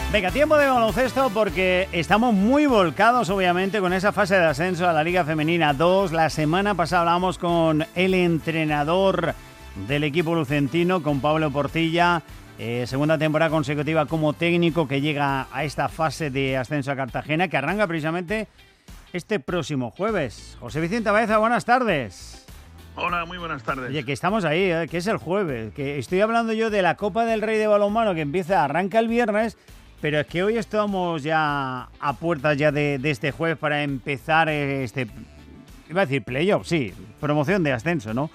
Venga, tiempo de baloncesto porque estamos muy volcados, obviamente, con esa fase de ascenso a la Liga Femenina 2. La semana pasada hablamos con el entrenador del equipo lucentino, con Pablo Portilla. Segunda temporada consecutiva como técnico que llega a esta fase de ascenso a Cartagena, que arranca precisamente este próximo jueves. José Vicente Baeza, buenas tardes. Hola, muy buenas tardes. Oye, que estamos ahí, que es el jueves. Que estoy hablando yo de la Copa del Rey de balonmano que arranca el viernes. Pero es que hoy estamos ya a puertas ya de este jueves para empezar iba a decir playoff, sí, promoción de ascenso, ¿no?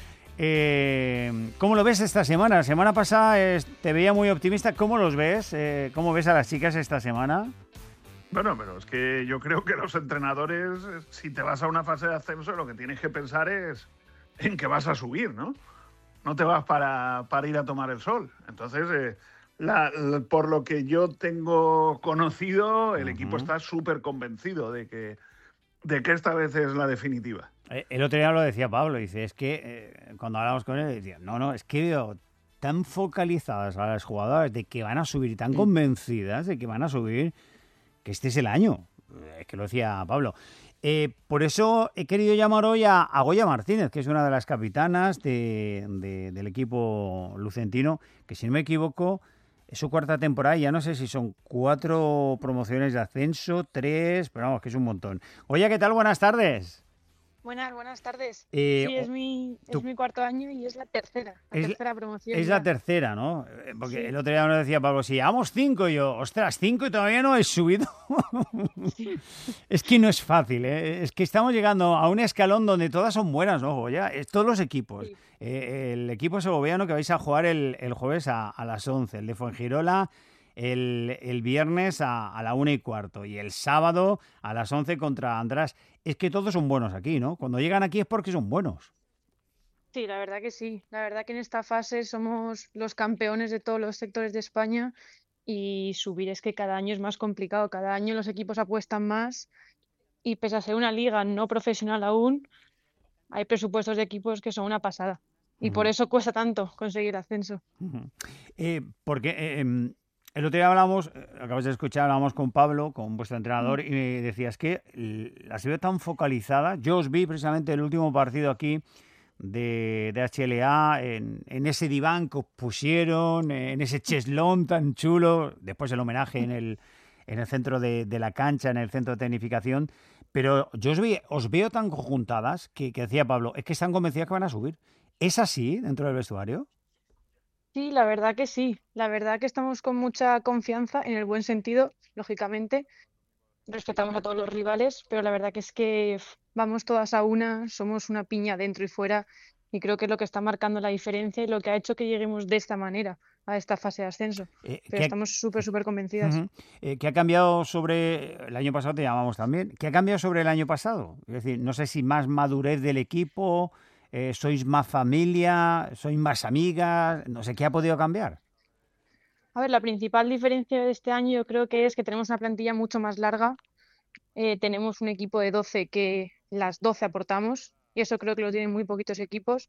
¿Cómo lo ves esta semana? La semana pasada te veía muy optimista. ¿Cómo los ves? ¿Cómo ves a las chicas esta semana? Bueno, pero es que yo creo que los entrenadores, si te vas a una fase de ascenso, lo que tienes que pensar es en que vas a subir, ¿no? No te vas para ir a tomar el sol. Entonces... por lo que yo tengo conocido, el equipo está súper convencido de que esta vez es la definitiva. El otro día lo decía Pablo, dice, es que cuando hablamos con él, decía, no, es que veo tan focalizadas a las jugadoras de que van a subir, tan convencidas de que van a subir, que este es el año. Es que lo decía Pablo. Por eso he querido llamar hoy a Goya Martínez, que es una de las capitanas del equipo lucentino, que si no me equivoco... Es su cuarta temporada y ya no sé si son 4 promociones de ascenso, 3, pero vamos, que es un montón. Oye, ¿qué tal? Buenas tardes. Buenas tardes. Sí, es mi cuarto año y es la tercera promoción. Es ya. la tercera, ¿no? Porque sí. El otro día nos decía Pablo, si llevamos 5, y yo, ostras, 5 y todavía no he subido. Sí. Es que no es fácil, ¿eh? Es que estamos llegando a un escalón donde todas son buenas, ¿no, Goya? Todos los equipos. Sí. El equipo segoviano que vais a jugar el jueves a las 11, el de Fuengirola el viernes a la 1:15 y el sábado a las 11 contra András. Es que todos son buenos aquí, ¿no? Cuando llegan aquí es porque son buenos. Sí, la verdad que sí. La verdad que en esta fase somos los campeones de todos los sectores de España y subir es que cada año es más complicado. Cada año los equipos apuestan más y pese a ser una liga no profesional aún, hay presupuestos de equipos que son una pasada. Y por eso cuesta tanto conseguir ascenso. Porque el otro día acabas de escuchar, hablábamos con Pablo, con vuestro entrenador, y me decías que las veo tan focalizadas. Yo os vi precisamente el último partido aquí de HLA, en ese diván que os pusieron, en ese cheslón tan chulo, después el homenaje en el centro de la cancha, en el centro de tecnificación. Pero yo os veo tan conjuntadas que decía Pablo, es que están convencidas que van a subir. ¿Es así dentro del vestuario? Sí, la verdad que sí. La verdad que estamos con mucha confianza en el buen sentido, lógicamente. Respetamos a todos los rivales, pero la verdad que es que vamos todas a una, somos una piña dentro y fuera, y creo que es lo que está marcando la diferencia y lo que ha hecho que lleguemos de esta manera a esta fase de ascenso. Pero estamos súper convencidas. ¿Qué ha cambiado sobre el año pasado? Te llamamos también. ¿Qué ha cambiado sobre el año pasado? Es decir, no sé si más madurez del equipo, sois más familia, sois más amigas, no sé, ¿qué ha podido cambiar? A ver, la principal diferencia de este año yo creo que es que tenemos una plantilla mucho más larga. Tenemos un equipo de 12 que las 12 aportamos, y eso creo que lo tienen muy poquitos equipos.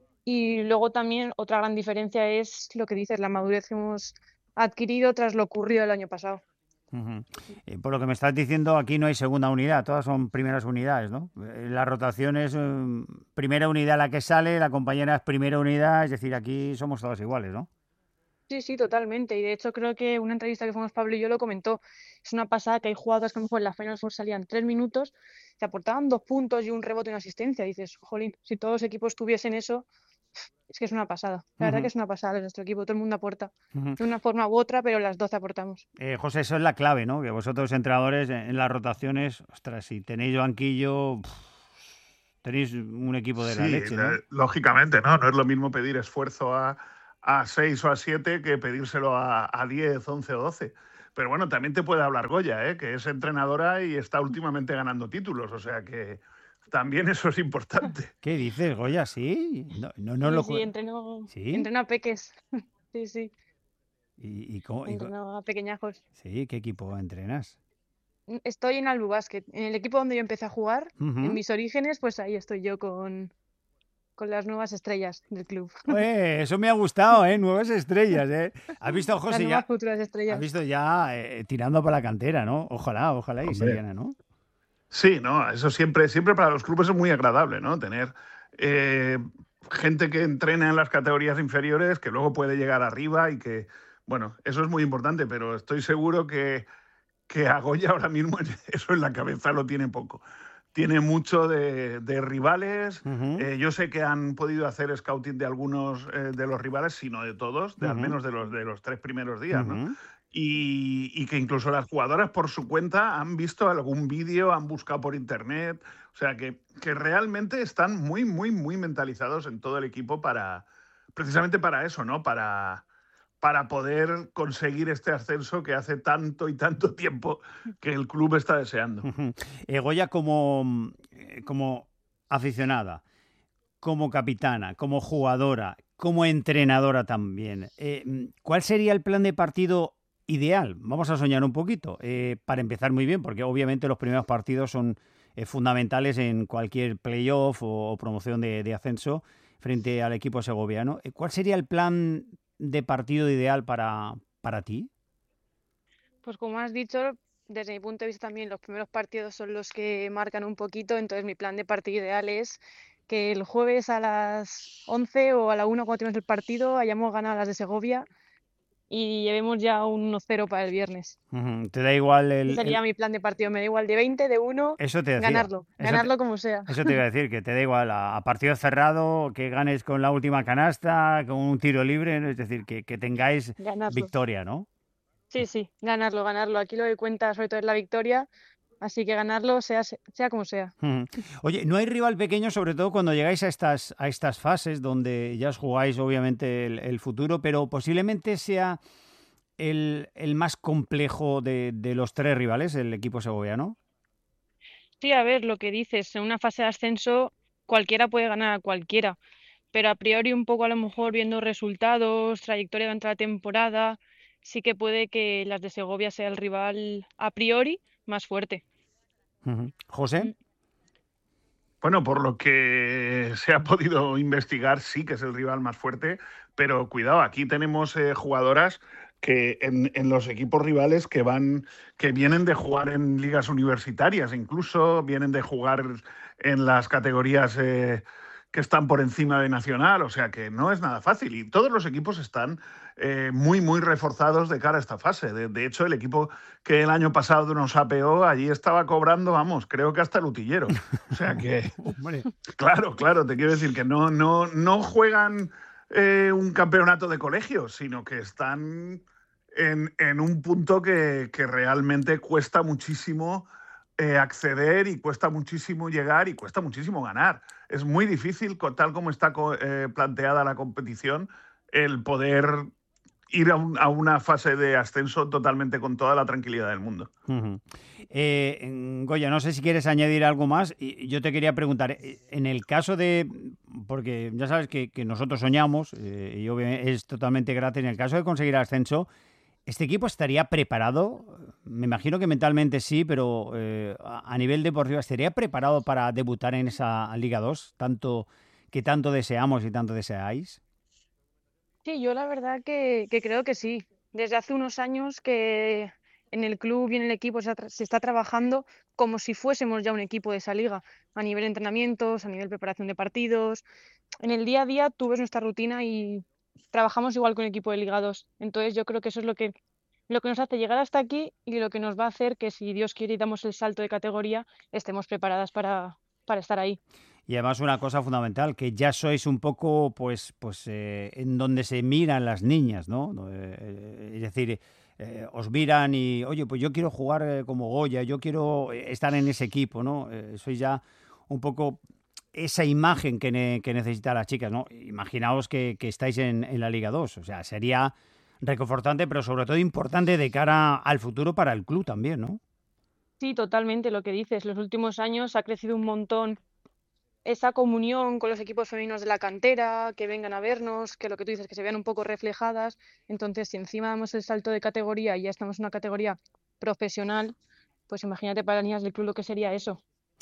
Y luego también otra gran diferencia es lo que dices, la madurez que hemos adquirido tras lo ocurrido el año pasado. Uh-huh. Por lo que me estás diciendo, aquí no hay segunda unidad, todas son primeras unidades, ¿no? La rotación es primera unidad la que sale, la compañera es primera unidad, es decir, aquí somos todas iguales, ¿no? Sí, totalmente. Y de hecho creo que una entrevista que fuimos Pablo y yo lo comentó. Es una pasada que hay jugadoras que a lo mejor en la Final Four salían 3 minutos, te aportaban 2 puntos y un rebote y una asistencia. Y dices, jolín, si todos los equipos tuviesen eso, es que es una pasada. La verdad que es una pasada de nuestro equipo. Todo el mundo aporta de una forma u otra, pero las 12 aportamos. José, eso es la clave, ¿no? Que vosotros, entrenadores, en las rotaciones, ostras, si tenéis banquillo, tenéis un equipo de la leche, ¿no? Lógicamente, ¿no? No es lo mismo pedir esfuerzo a 6 o a 7 que pedírselo a 10, 11 o 12. Pero bueno, también te puede hablar Goya, que es entrenadora y está últimamente ganando títulos, o sea que también eso es importante. ¿Qué dices, Goya? ¿Sí? No, Sí, entreno ¿Sí? a peques. Sí. ¿Y cómo? Entreno a pequeñajos. Sí, ¿qué equipo entrenas? Estoy en Albubasket, en el equipo donde yo empecé a jugar, en Uh-huh. mis orígenes, pues ahí estoy yo con con las nuevas estrellas del club. Eso me ha gustado, nuevas estrellas. ¿Has visto, Las José, nuevas ya? futuras Has estrellas. visto ya tirando para la cantera, ¿no? Ojalá y se Hombre, llene, ¿no? sí, ¿no? Eso siempre para los clubes es muy agradable, ¿no? Tener eh, gente que entrena en las categorías inferiores, que luego puede llegar arriba y que, bueno, eso es muy importante, pero estoy seguro que a Goya ahora mismo eso en la cabeza lo tiene poco. Tiene mucho de rivales. Ujú, Yo sé que han podido hacer scouting de algunos de los rivales, si no de todos, de al ujú, menos de los 3 primeros días, ¿no? ujú. Y que incluso las jugadoras por su cuenta han visto algún vídeo, han buscado por internet. O sea, que realmente están muy, muy, muy mentalizados en todo el equipo precisamente para eso, ¿no? Para poder conseguir este ascenso que hace tanto y tanto tiempo que el club está deseando. Ujú. Goya, como aficionada, como capitana, como jugadora, como entrenadora también, ¿cuál sería el plan de partido ideal? Vamos a soñar un poquito. Para empezar muy bien, porque obviamente los primeros partidos son fundamentales en cualquier playoff o promoción de ascenso frente al equipo segoviano. ¿Cuál sería el plan de partido ideal para ti? Pues como has dicho, desde mi punto de vista también los primeros partidos son los que marcan un poquito, entonces mi plan de partido ideal es que el jueves a las 11 o a la 1 cuando tenemos el partido hayamos ganado a las de Segovia y llevemos ya un 1-0 para el viernes. Ujú. ¿Te da igual Ese sería mi plan de partido, me da igual de 20, de 1, Eso te decía. ganarlo como sea, Eso te iba a decir, que te da igual a partido cerrado, que ganes con la última canasta, con un tiro libre, ¿no? Es decir, que tengáis ganarlo. victoria, ¿no? Sí, sí, ganarlo. Aquí lo que cuenta sobre todo es la victoria, así que ganarlo sea como sea. Ujú. Oye, ¿no hay rival pequeño, sobre todo cuando llegáis a estas fases donde ya os jugáis obviamente el futuro, pero posiblemente sea el más complejo de los tres rivales, el equipo segoviano? Sí, a ver, lo que dices, en una fase de ascenso cualquiera puede ganar a cualquiera, pero a priori un poco a lo mejor viendo resultados, trayectoria durante la temporada, sí que puede que las de Segovia sea el rival a priori más fuerte. Ujú. José. Mm. Bueno, por lo que se ha podido investigar, sí que es el rival más fuerte, pero cuidado, aquí tenemos jugadoras que en los equipos rivales que vienen de jugar en ligas universitarias, incluso vienen de jugar en las categorías que están por encima de nacional, o sea que no es nada fácil. Y todos los equipos están muy, muy reforzados de cara a esta fase. De hecho, el equipo que el año pasado nos apeó, allí estaba cobrando, vamos, creo que hasta el utillero. O sea que, Hombre. claro, claro, te quiero decir que no juegan un campeonato de colegio, sino que están en un punto que realmente cuesta muchísimo acceder y cuesta muchísimo llegar y cuesta muchísimo ganar. Es muy difícil, tal como está planteada la competición, el poder ir a una fase de ascenso totalmente con toda la tranquilidad del mundo. Ujú. Goya, no sé si quieres añadir algo más. Y yo te quería preguntar, en el caso porque ya sabes que nosotros soñamos, y obviamente es totalmente gratis, en el caso de conseguir el ascenso, ¿este equipo estaría preparado? Me imagino que mentalmente sí, pero a nivel deportivo, ¿estaría preparado para debutar en esa Liga 2, que tanto deseamos y tanto deseáis? Sí, yo la verdad que creo que sí. Desde hace unos años que en el club y en el equipo se está trabajando como si fuésemos ya un equipo de esa liga, a nivel entrenamientos, a nivel preparación de partidos. En el día a día tú ves nuestra rutina y trabajamos igual con el equipo de Liga 2. Entonces yo creo que eso es lo que nos hace llegar hasta aquí y lo que nos va a hacer que si Dios quiere y damos el salto de categoría, estemos preparadas para estar ahí. Y además una cosa fundamental, que ya sois un poco, en donde se miran las niñas, ¿no? Es decir, os miran y, oye, pues yo quiero jugar como Goya, yo quiero estar en ese equipo, ¿no? Sois ya un poco esa imagen que necesitan las chicas, ¿no? Imaginaos que estáis en la Liga 2, o sea, sería reconfortante, pero sobre todo importante de cara al futuro para el club también, ¿no? Sí, totalmente lo que dices. Los últimos años ha crecido un montón esa comunión con los equipos femeninos de la cantera, que vengan a vernos, que lo que tú dices, que se vean un poco reflejadas. Entonces, si encima damos el salto de categoría y ya estamos en una categoría profesional, pues imagínate para las niñas del club lo que sería eso.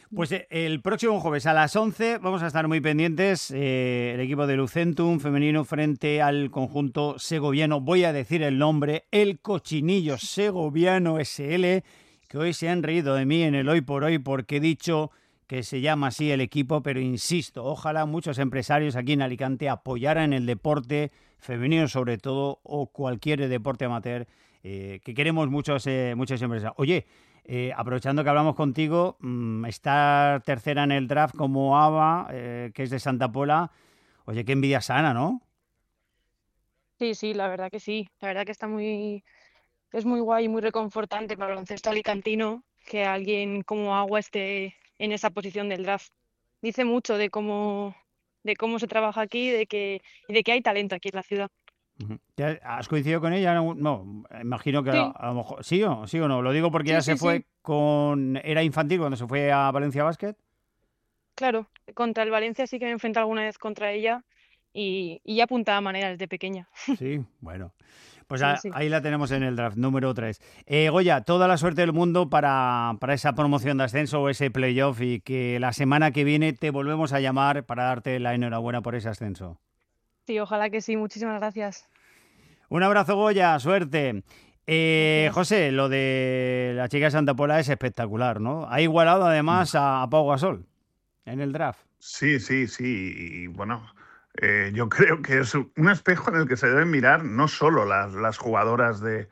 Pues el próximo jueves a las 11 vamos a estar muy pendientes. El equipo de Lucentum femenino frente al conjunto segoviano. Voy a decir el nombre, el Cochinillo Segoviano SL, que hoy se han reído de mí en el Hoy por Hoy porque he dicho que se llama así el equipo, pero insisto, ojalá muchos empresarios aquí en Alicante apoyaran el deporte femenino sobre todo, o cualquier deporte amateur, que queremos muchas empresas. Oye, aprovechando que hablamos contigo, estar tercera en el draft como Ava, que es de Santa Pola, oye, qué envidia sana, ¿no? Sí, la verdad que sí. La verdad que es muy guay y muy reconfortante para el baloncesto alicantino que alguien como Agua esté en esa posición del draft. Dice mucho de cómo se trabaja aquí y de que hay talento aquí en la ciudad. ¿Has coincidido con ella? No, imagino que Sí, a lo mejor sí o no. Lo digo porque ya sí, se fue era infantil cuando se fue a Valencia Basket. claro. Contra el Valencia sí que me he enfrentado alguna vez contra ella y ya apuntaba manera desde pequeña. Sí, bueno. Pues Sí. ahí la tenemos en el draft número 3. Goya, toda la suerte del mundo para esa promoción de ascenso o ese playoff, y que la semana que viene te volvemos a llamar para darte la enhorabuena por ese ascenso. Sí, ojalá que sí. Muchísimas gracias. Un abrazo, Goya, suerte. Gracias. José, lo de la chica de Santa Pola es espectacular, ¿no? Ha igualado además a Pau Gasol en el draft. Sí. Y bueno, yo creo que es un espejo en el que se deben mirar no solo las jugadoras de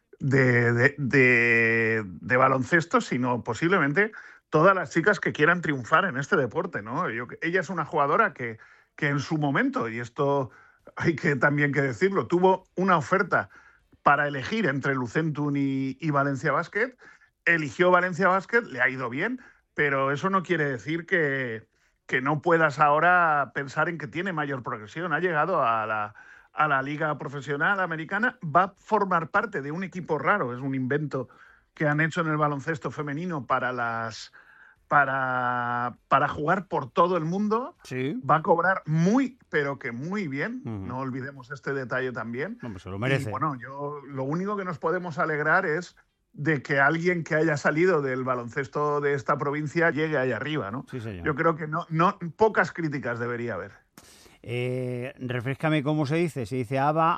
baloncesto, sino posiblemente todas las chicas que quieran triunfar en este deporte, ¿no? Ella es una jugadora que en su momento, y esto hay que también que decirlo, tuvo una oferta para elegir entre Lucentum y Valencia Basket, eligió Valencia Basket, le ha ido bien, pero eso no quiere decir que no puedas ahora pensar en que tiene mayor progresión. Ha llegado a la liga profesional americana, va a formar parte de un equipo raro, es un invento que han hecho en el baloncesto femenino para jugar por todo el mundo. Sí. Va a cobrar pero que muy bien. Uh-huh. No olvidemos este detalle también. No, pues se lo merece. Y bueno, lo único que nos podemos alegrar es de que alguien que haya salido del baloncesto de esta provincia llegue ahí arriba, ¿no? Sí, señor. Yo creo que no pocas críticas debería haber. Refréscame cómo se dice. Se dice agua.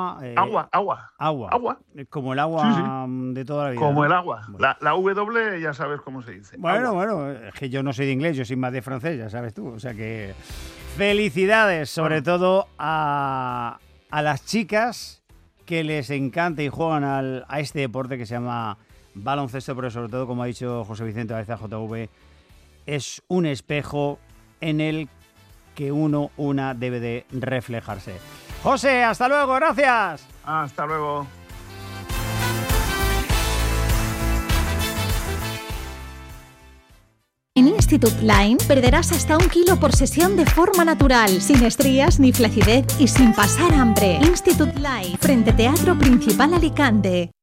Agua. Como el agua de toda la vida. Como ¿no? el agua. Bueno. La W ya sabes cómo se dice. Bueno, es que yo no soy de inglés, yo soy más de francés, ya sabes tú. O sea que felicidades, sobre todo a las chicas que les encanta y juegan a este deporte que se llama baloncesto, pero sobre todo, como ha dicho José Vicente Baeza, JV, es un espejo en el que una debe de reflejarse. José, hasta luego, gracias. Hasta luego. En Institut Line perderás hasta 1 kilo por sesión de forma natural, sin estrías ni flacidez y sin pasar hambre. Institut Line, frente Teatro Principal Alicante.